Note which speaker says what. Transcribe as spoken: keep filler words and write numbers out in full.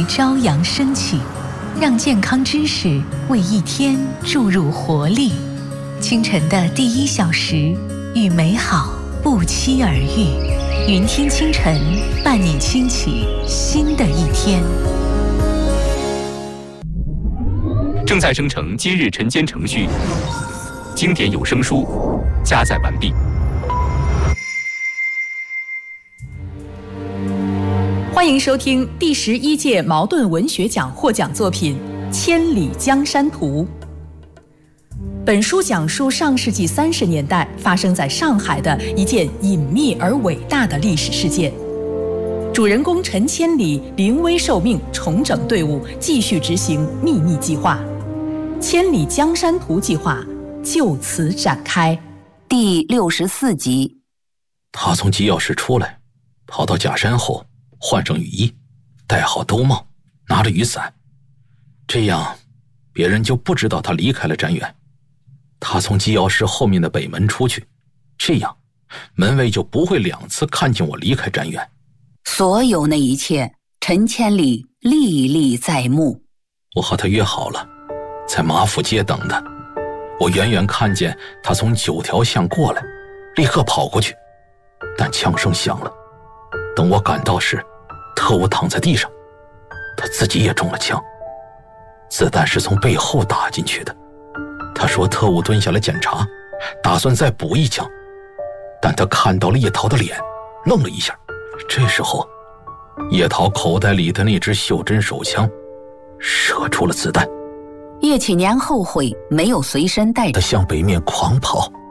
Speaker 1: 为朝阳升起，让健康知识为一天注入活力。清晨的第一小时，与美好不期而遇。云听清晨，伴你轻启新的一天。
Speaker 2: 正在生成今日晨间程序，经典有声书加载完毕。
Speaker 3: 欢迎收听第十一届茅盾文学奖获奖作品《千里江山图》。本书讲述上世纪三十年代发生在上海的一件隐秘而伟大的历史事件。主人公陈千里临危受命，重整队伍，继续执行秘密计划。千里江山图计划就此展开。
Speaker 4: 第六十四集。
Speaker 5: 他从机要室出来，跑到假山后，换上雨衣，戴好兜帽，拿着雨伞，这样别人就不知道他离开了展远。他从机要室后面的北门出去，这样门卫就不会两次看见我离开展远。
Speaker 4: 所有那一切，陈千里历历在目。
Speaker 5: 我和他约好了，在马府街等他。我远远看见他从九条巷过来，立刻跑过去，但枪声响了。等我赶到时，特务躺在地上，他自己也中了枪，子弹是从背后打进去的。他说特务蹲下来检查，打算再补一枪，但他看到了叶桃的脸，愣了一下。这时候叶桃口袋里的那支袖珍手枪射出了子弹。
Speaker 4: 叶启年后悔没有随身带着，
Speaker 5: 他向北面狂跑，